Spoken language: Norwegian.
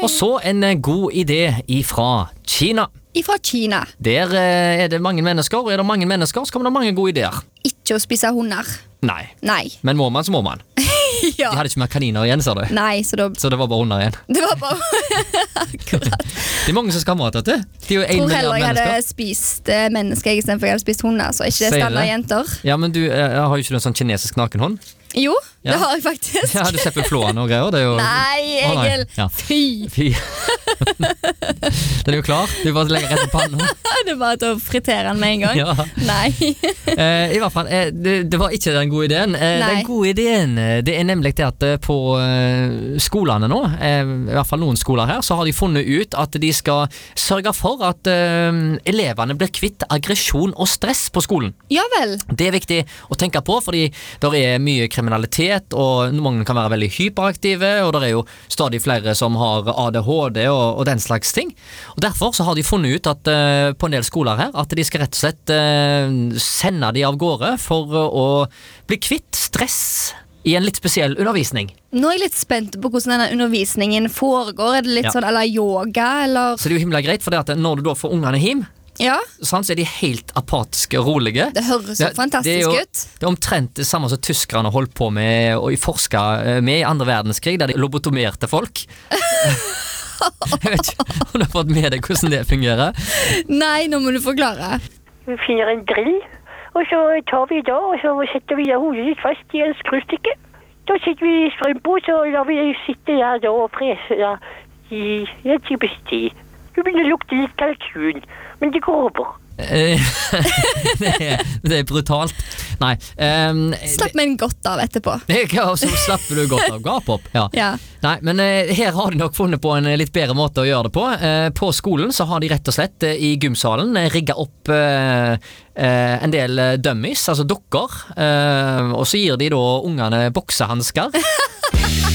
Og så en god idé ifra Kina. Ifra Kina. Der det mange mennesker, og det mange mennesker, så kommer det mange gode ideer. Ikke å spise hunder. Nei. Men må man, så må man. Ja. De hadde ikke mer kaniner igjen, sa du. Nei, så det var bare hunder igjen. Det var bare akkurat. Det mange som skal ha mat, vet du. De er jo 1 tror milliard heller jeg mennesker. hadde spist mennesker i stedet for jeg hadde spist hunder. Så ikke det Sier standard det? jenter. Ja, men du har jo ikke en sånn kinesisk nakenhånd. Jo, Ja. det har jeg faktisk. Ja, du slipper flåen og greier. Det er jo... Nei, Å, nei. Egil. Ja. Fy. Den er jo klar. Du bare legger rett i pannen. Det var til å fritere den med en gang. Ja. Nei. I hvert fall, det var ikke den gode ideen. Den gode ideen, det er nemlig det at på skolene nå, i hvert fall noen skoler her, så har de funnet ut at de skal sørge for at elevene blir kvitt aggresjon og stress på skolen. Ja vel. Det er viktig å tenke på, fordi der er mye kriminalitet, og mange kan være veldig hyperaktive, og der er jo stadig flere som har ADHD og den slags ting. Og derfor så har de funnet ut at på en del skoler her, at de skal rett og slett sende de av gårde for å bli kvitt stress i en litt spesiell undervisning. Nå er jeg litt spent på hvordan denne undervisningen foregår. Er det litt sånn eller yoga, eller? Så det er jo himla greit, for det at når du da får ungene hjem, Ja, så er de helt apatiske og rolige. det høres så fantastisk ut. Det er omtrent det samme som tyskerne holdt på med og forska med i 2. verdenskrig, der de lobotomerte folk. Jeg vet ikke om du har fått med deg hvordan det fungerer. Nei, nå må du forklare. Vi finner en drill, og så tar vi da, og så setter vi da hodet litt fast i en skrustykke. Da setter vi strøm på, så lar vi sitte der da og presse da, i en times tid. Det begynner å lukte litt kalkun, men det går over. Det er brutalt. Nei. Slapp meg godt av etterpå. Så slapper du godt av. Gap opp. Ja. Ja. Nei, men her har de nok funnet på en litt bedre måte å gjøre det på. På skolen så har de rett og slett i gymsalen rigget opp en del dummies, altså dukker, og så gir de da ungene boksehandsker.